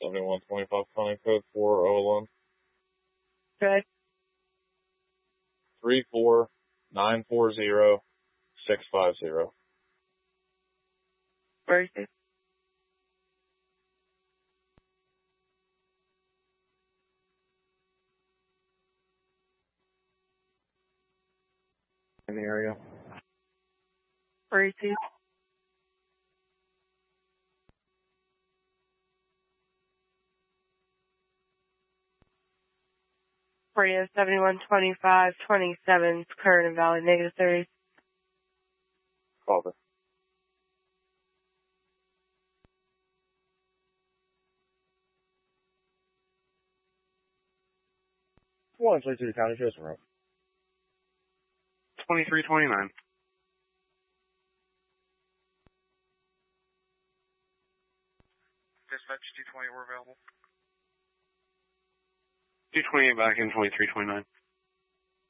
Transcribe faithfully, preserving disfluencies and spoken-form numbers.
seventy-one twenty-five County Code four oh one. Okay. Three four nine four zero six five zero. Where is it? In the area. Where is it? Radio seventy-one twenty-five twenty-seven, Curran Valley, negative thirty. Copy. one twenty-two County Chosen Road. twenty-three twenty-nine. Dispatch two twenty, we're available. two twenty-eight back in twenty-three twenty-nine.